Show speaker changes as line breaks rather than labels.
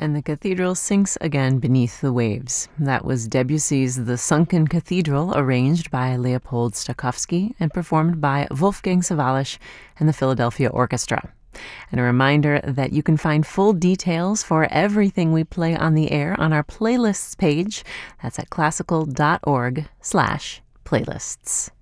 and the cathedral sinks again beneath the waves. That was Debussy's The Sunken Cathedral, arranged by Leopold Stokowski and performed by Wolfgang Sawallisch and the Philadelphia Orchestra. And a reminder that you can find full details for everything we play on the air on our playlists page. That's at classical.org/playlists.